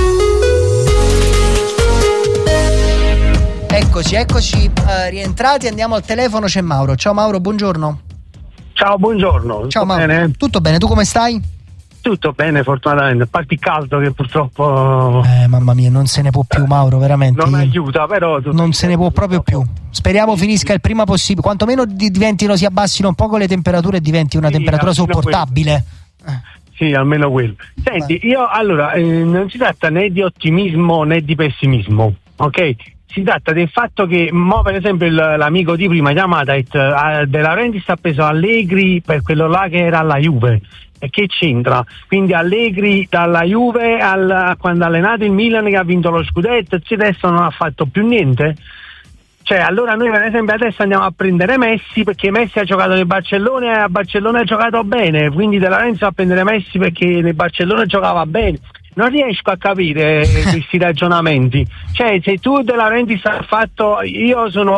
Eccoci rientrati, andiamo al telefono, c'è Mauro. Ciao Mauro, buongiorno. Ciao, buongiorno. Ciao Mauro. Bene? Tutto bene, tu come stai? Tutto bene, fortunatamente, a parte il caldo che purtroppo mamma mia, non se ne può più Mauro, veramente non aiuta, però non se ne può proprio più. Speriamo finisca il prima possibile, quantomeno si abbassino un po' le temperature e diventi una temperatura sopportabile. Sì, almeno quello. Senti, io allora non si tratta né di ottimismo né di pessimismo, ok? Si tratta del fatto che per esempio l'amico di prima Yamatait De Laurentiis ha preso Allegri per quello là che era alla Juve. E che c'entra? Quindi Allegri dalla Juve quando ha allenato il Milan che ha vinto lo scudetto, adesso non ha fatto più niente. Cioè, allora noi per esempio adesso andiamo a prendere Messi perché Messi ha giocato nel Barcellona e a Barcellona ha giocato bene, quindi De Laurentiis va a prendere Messi perché nel Barcellona giocava bene. Non riesco a capire questi ragionamenti. Cioè, se tu De Laurentiis hai fatto, io sono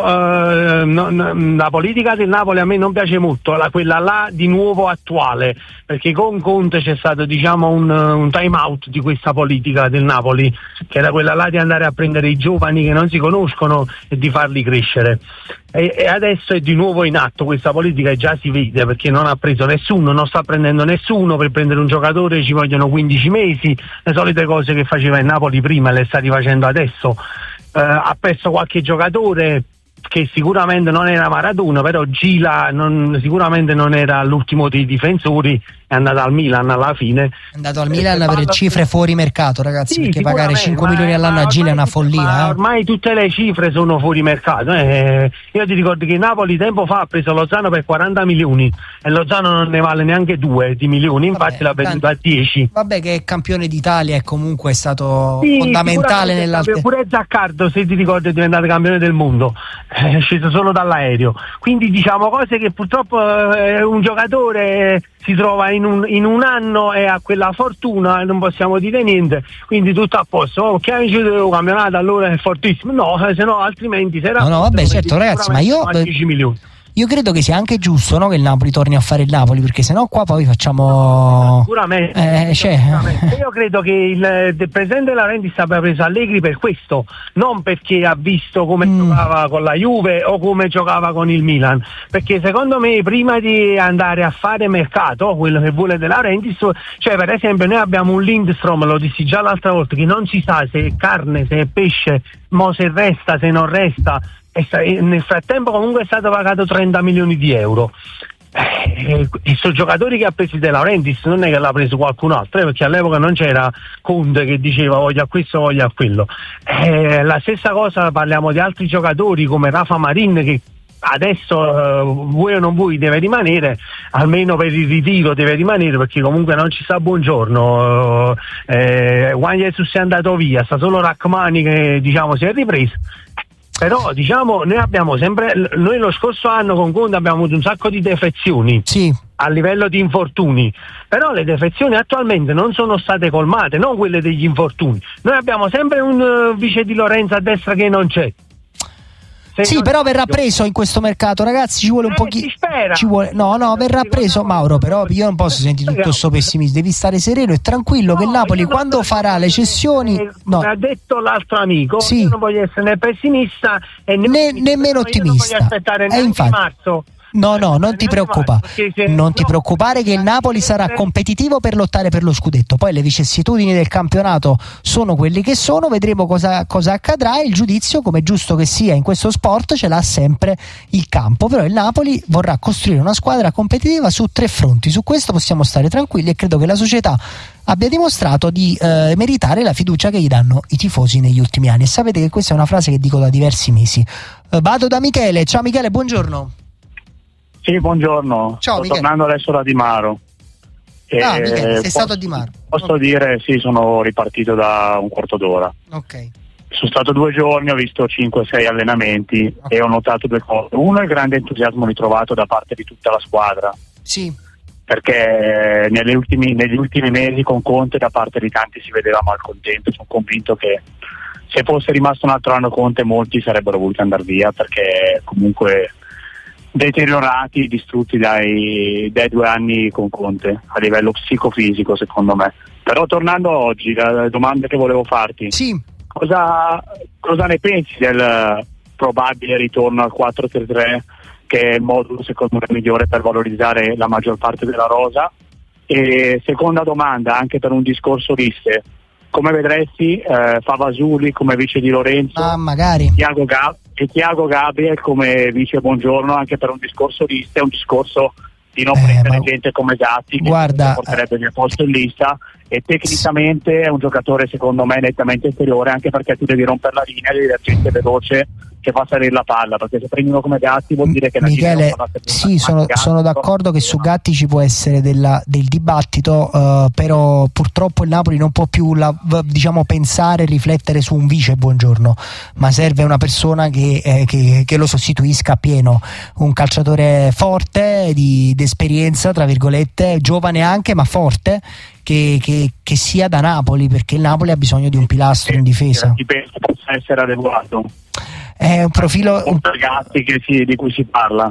la politica del Napoli a me non piace molto, quella là di nuovo attuale, perché con Conte c'è stato un time out di questa politica del Napoli, che era quella là di andare a prendere i giovani che non si conoscono e di farli crescere. E adesso è di nuovo in atto questa politica e già si vede, perché non ha preso nessuno, non sta prendendo nessuno. Per prendere un giocatore ci vogliono 15 mesi, le solite cose che faceva il Napoli prima le sta rifacendo adesso. Ha perso qualche giocatore che sicuramente non era Maradona, però Gila sicuramente non era l'ultimo dei difensori, è andato al Milan alla fine. È andato al Milan per cifre fuori mercato, ragazzi, sì, perché pagare 5 milioni all'anno a Gila è una follia. Ma ormai tutte le cifre sono fuori mercato. Io ti ricordo che Napoli tempo fa ha preso Lozano per 40 milioni e Lozano non ne vale neanche 2 di milioni, infatti l'ha venduto a 10. Vabbè, che è campione d'Italia e comunque è stato fondamentale nell'altro. Pure Zaccardo, se ti ricordi, è diventato campione del mondo, è sceso solo dall'aereo. Quindi diciamo cose che purtroppo un giocatore si trova in un anno e ha quella fortuna e non possiamo dire niente, quindi tutto a posto. Che ha vinto il campionato allora è fortissimo, no, se no altrimenti no, vabbè, certo ragazzi, ma io 10 milioni. Io credo che sia anche giusto, no, che il Napoli torni a fare il Napoli, perché sennò qua poi facciamo sicuramente. Io credo che il presidente De Laurentiis abbia preso Allegri per questo, non perché ha visto come giocava con la Juve o come giocava con il Milan, perché secondo me prima di andare a fare mercato, quello che vuole De Laurentiis, cioè per esempio noi abbiamo un Lindstrom, lo dissi già l'altra volta, che non si sa se è carne, se è pesce, se resta, se non resta, e nel frattempo comunque è stato pagato 30 milioni di euro. E sono giocatori che ha preso De Laurentiis, non è che l'ha preso qualcun altro, perché all'epoca non c'era Conte che diceva voglio a questo, voglio a quello. La stessa cosa, parliamo di altri giocatori come Rafa Marin, che adesso vuoi o non vuoi deve rimanere, almeno per il ritiro deve rimanere, perché comunque non ci sta Buongiorno. Juan Jesus è andato via, sta solo Rachmani che diciamo si è ripreso. Però diciamo noi lo scorso anno con Conte abbiamo avuto un sacco di defezioni a livello di infortuni, però le defezioni attualmente non sono state colmate, non quelle degli infortuni. Noi abbiamo sempre un vice Di Lorenzo a destra che non c'è. Sì, però verrà preso in questo mercato, ragazzi, ci vuole un pochino. No, verrà preso, Mauro, però io non posso sentire tutto questo pessimismo, devi stare sereno e tranquillo che il Napoli quando farà le cessioni, come ha detto l'altro amico, io non voglio essere né pessimista e nemmeno ottimista. Non voglio aspettare neanche marzo. No, non ti preoccupare. Non ti preoccupare che il Napoli sarà competitivo per lottare per lo scudetto. Poi le vicissitudini del campionato sono quelli che sono, vedremo cosa accadrà. Il giudizio, come giusto che sia in questo sport, ce l'ha sempre il campo. Però il Napoli vorrà costruire una squadra competitiva su 3 fronti. Su questo possiamo stare tranquilli e credo che la società abbia dimostrato di meritare la fiducia che gli danno i tifosi negli ultimi anni. E sapete che questa è una frase che dico da diversi mesi. Vado da Michele. Ciao Michele, buongiorno. Sì, buongiorno. Ciao, sto tornando adesso da Di Maro. Michele, sei stato a Di Maro? Posso dire, sì, sono ripartito da un quarto d'ora. Ok. Sono stato 2 giorni, ho visto 5-6 allenamenti e ho notato 2 cose. Uno è il grande entusiasmo ritrovato da parte di tutta la squadra. Sì. Perché negli ultimi mesi con Conte da parte di tanti si vedeva malcontento. Sono convinto che se fosse rimasto un altro anno Conte molti sarebbero voluti andare via, perché comunque deteriorati, distrutti dai 2 anni con Conte a livello psicofisico, secondo me. Però tornando a oggi, la domanda che volevo farti, cosa ne pensi del probabile ritorno al 4-3-3, che è il modulo secondo me migliore per valorizzare la maggior parte della rosa? E seconda domanda, anche per un discorso liste, come vedresti Favasuli come vice Di Lorenzo, magari Thiago Gabriel come vice Buongiorno, anche per un discorso liste, un discorso di non prendere gente come Gatti, che porterebbe via posto in lista, e tecnicamente è un giocatore secondo me nettamente inferiore, anche perché tu devi rompere la linea, devi avere gente veloce che fa salire la palla, perché se prendi uno come Gatti vuol dire che Michele, sì, sono d'accordo che su Gatti ci può essere del dibattito, però purtroppo il Napoli non può più pensare e riflettere su un vice Buongiorno, ma serve una persona che lo sostituisca a pieno, un calciatore forte, di esperienza tra virgolette, giovane anche ma forte, che sia da Napoli, perché il Napoli ha bisogno di un pilastro in difesa. Chi pensa possa essere adeguato? È un profilo Gatti di cui si parla.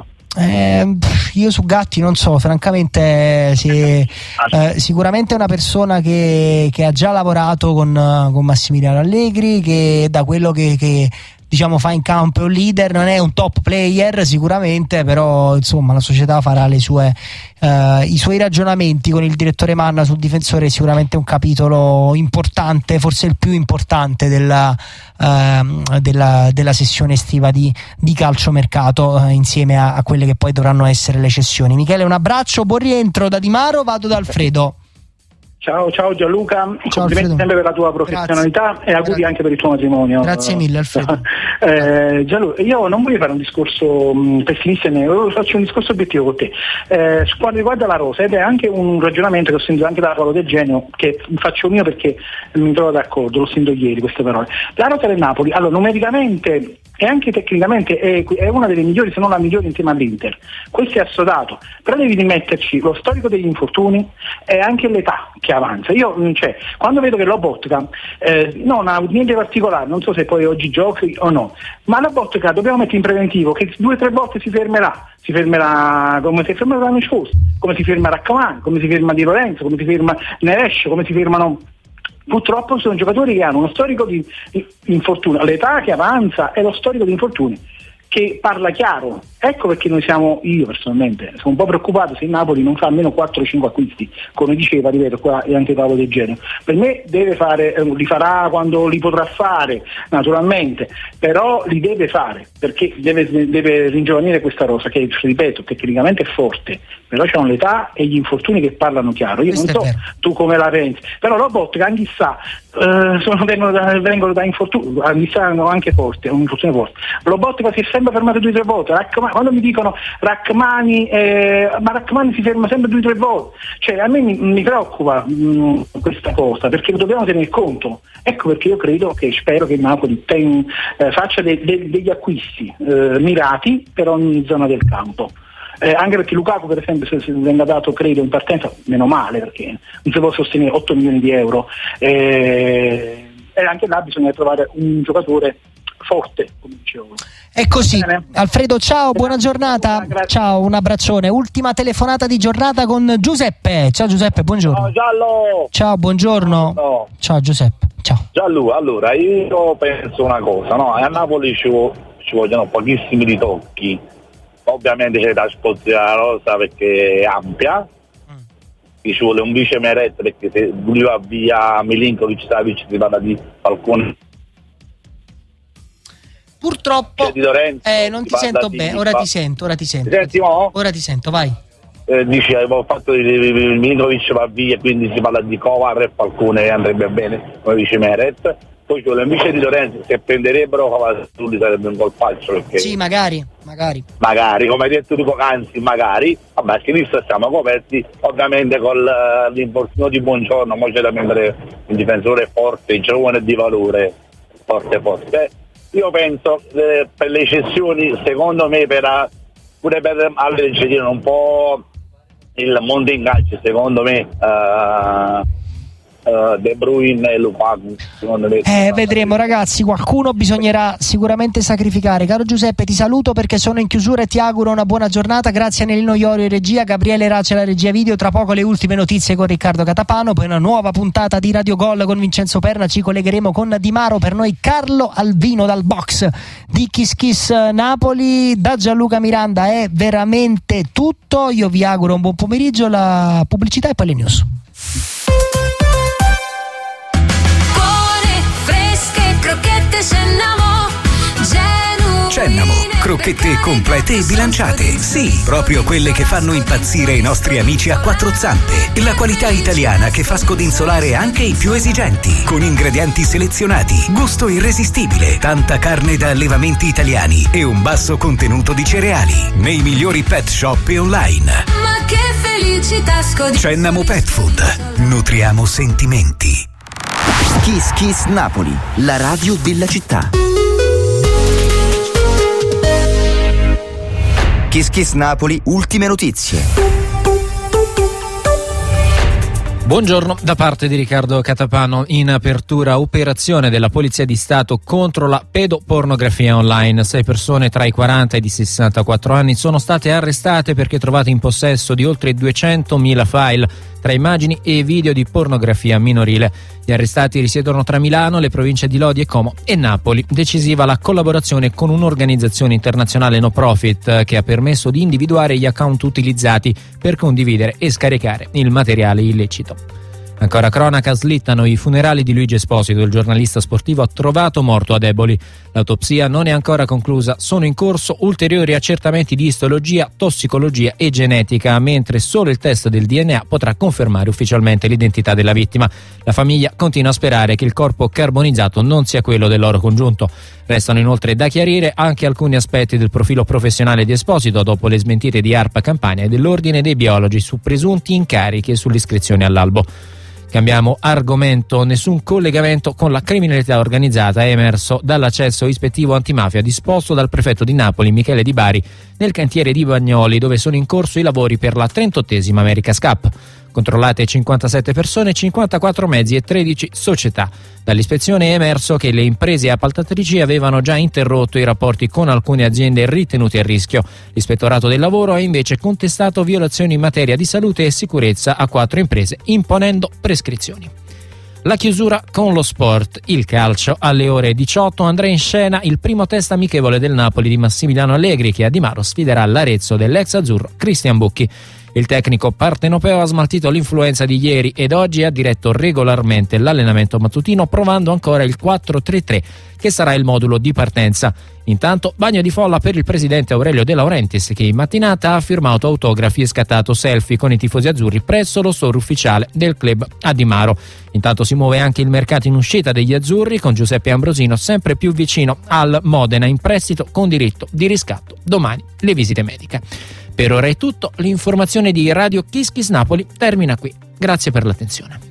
Io su Gatti non so, francamente, sicuramente è una persona che ha già lavorato con Massimiliano Allegri, che da quello che diciamo fa in campo è un leader, non è un top player sicuramente, però insomma la società farà i suoi ragionamenti con il direttore Manna sul difensore. Sicuramente un capitolo importante, forse il più importante della sessione estiva di calciomercato, insieme a quelle che poi dovranno essere le cessioni. Michele, un abbraccio, buon rientro da Di Maro, vado da Alfredo. Ciao Gianluca, complimenti sempre per la tua professionalità e auguri anche per il tuo matrimonio. Grazie mille Alfredo. Gianluca, io non voglio fare un discorso pessimista, faccio un discorso obiettivo con te. Su quanto riguarda la rosa, ed è anche un ragionamento che ho sentito anche da Paolo De Genio, che faccio mio perché mi trovo d'accordo, l'ho sentito ieri queste parole. La rosa del Napoli, allora numericamente e anche tecnicamente è una delle migliori, se non la migliore insieme all'Inter. Questo è assodato, però devi rimetterci lo storico degli infortuni e anche l'età che avanza. Io quando vedo che Lobotka non ha niente particolare, non so se poi oggi giochi o no, ma Lobotka dobbiamo mettere in preventivo che 2 o 3 volte si fermerà come si ferma l'anno scorso, come si ferma Rachmani, come si ferma Di Lorenzo, come si ferma Neres, come si fermano. Purtroppo sono giocatori che hanno uno storico di infortuni, l'età che avanza e lo storico di infortuni che parla chiaro. Ecco perché io personalmente sono un po' preoccupato se il Napoli non fa almeno 4-5 acquisti, come diceva, ripeto, qua è anche Paolo De Genio. Per me deve fare, li farà quando li potrà fare, naturalmente, però li deve fare, perché deve ringiovanire questa rosa che, ripeto, tecnicamente è forte, però c'hanno l'età e gli infortuni che parlano chiaro. Io non so tu come la pensi, però Lobotka anche sa vengono da infortuni, anche forti, un infortunio forte. Lobotka si è sempre fermato 2 o 3 volte. Quando mi dicono Rachmani, ma Rachmani si ferma sempre 2 o 3 volte, cioè a me mi preoccupa questa cosa, perché dobbiamo tenere conto. Ecco perché io spero che il Napoli faccia degli acquisti mirati per ogni zona del campo. Anche perché Lukaku, per esempio, se venga dato credo in partenza, meno male, perché non si può sostenere 8 milioni di euro, e anche là bisogna trovare un giocatore forte, come dicevo. È così. Alfredo, ciao, buona giornata. Ciao, un abbraccione. Ultima telefonata di giornata con Giuseppe. Ciao Giuseppe, buongiorno. Ciao Giallo. Ciao, buongiorno. No. Ciao Giuseppe. Ciao. Giallo, allora io penso una cosa, no? A Napoli ci vogliono pochissimi ritocchi. Ovviamente c'è da spostare la rosa perché è ampia, ci vuole un vice Meret, perché se lui va via Milinkovic, Savic, si parla di Falcone. Purtroppo non ti sento bene, ora ti sento. Ti senti, no? Ora ti sento, vai. Dici, avevo fatto Milinkovic va via, quindi si parla di Kovar e Falcone andrebbe bene come vice Meret. Poi ci vuole un vice di Lorenzo, se prenderebbero Cavazulli sarebbe un colpaccio, perché sì, magari, come hai detto tu poc'anzi, magari, vabbè, a sinistra siamo coperti, ovviamente con l'infortunio di Buongiorno, ma c'è da prendere un difensore forte, giovane e di valore, forte. Io penso per le cessioni, secondo me pure per alleggerire un po' il mondo in calcio, secondo me De Bruyne e Lukaku, secondo me vedremo, ragazzi, qualcuno bisognerà sicuramente sacrificare. Caro Giuseppe, ti saluto perché sono in chiusura e ti auguro una buona giornata. Grazie a Nelino Iorio in regia, Gabriele Race la regia video. Tra poco le ultime notizie con Riccardo Catapano, poi una nuova puntata di Radio Gol con Vincenzo Perna. Ci collegheremo con Di Maro, per noi Carlo Alvino dal box di Kiss Kiss Napoli. Da Gianluca Miranda è veramente tutto, io vi auguro un buon pomeriggio, la pubblicità e poi le news. Cennamo, crocchette complete e bilanciate. Sì, proprio quelle che fanno impazzire i nostri amici a 4 zampe. La qualità italiana che fa scodinzolare anche i più esigenti. Con ingredienti selezionati, gusto irresistibile, tanta carne da allevamenti italiani e un basso contenuto di cereali. Nei migliori pet shop e online. Ma che felicità Cennamo Pet Food. Nutriamo sentimenti. Kiss Kiss Napoli, la radio della città. Kiss Kiss Napoli, ultime notizie. Buongiorno da parte di Riccardo Catapano. In apertura operazione della Polizia di Stato contro la pedopornografia online. 6 persone tra i 40 e i 64 anni sono state arrestate perché trovate in possesso di oltre 200.000 file tra immagini e video di pornografia minorile. Gli arrestati risiedono tra Milano, le province di Lodi e Como e Napoli. Decisiva la collaborazione con un'organizzazione internazionale no profit che ha permesso di individuare gli account utilizzati per condividere e scaricare il materiale illecito. Ancora cronaca, slittano i funerali di Luigi Esposito, il giornalista sportivo trovato morto ad Eboli. L'autopsia non è ancora conclusa, sono in corso ulteriori accertamenti di istologia, tossicologia e genetica, mentre solo il test del DNA potrà confermare ufficialmente l'identità della vittima. La famiglia continua a sperare che il corpo carbonizzato non sia quello del loro congiunto. Restano inoltre da chiarire anche alcuni aspetti del profilo professionale di Esposito dopo le smentite di ARPA Campania e dell'Ordine dei Biologi su presunti incarichi e sull'iscrizione all'albo. Cambiamo argomento. Nessun collegamento con la criminalità organizzata è emerso dall'accesso ispettivo antimafia disposto dal prefetto di Napoli Michele Di Bari nel cantiere di Bagnoli, dove sono in corso i lavori per la 38esima America's Cup. Controllate 57 persone, 54 mezzi e 13 società. Dall'ispezione è emerso che le imprese appaltatrici avevano già interrotto i rapporti con alcune aziende ritenute a rischio. L'ispettorato del lavoro ha invece contestato violazioni in materia di salute e sicurezza a 4 imprese, imponendo prescrizioni. La chiusura con lo sport. Il calcio. Alle ore 18 andrà in scena il primo test amichevole del Napoli di Massimiliano Allegri, che a Di Maro sfiderà l'Arezzo dell'ex azzurro Cristian Bucchi. Il tecnico partenopeo ha smaltito l'influenza di ieri ed oggi ha diretto regolarmente l'allenamento mattutino, provando ancora il 4-3-3 che sarà il modulo di partenza. Intanto bagno di folla per il presidente Aurelio De Laurentiis, che in mattinata ha firmato autografi e scattato selfie con i tifosi azzurri presso lo store ufficiale del club a Di Maro. Intanto si muove anche il mercato in uscita degli azzurri, con Giuseppe Ambrosino sempre più vicino al Modena in prestito con diritto di riscatto. Domani le visite mediche. Per ora è tutto, l'informazione di Radio Kiss Kiss Napoli termina qui. Grazie per l'attenzione.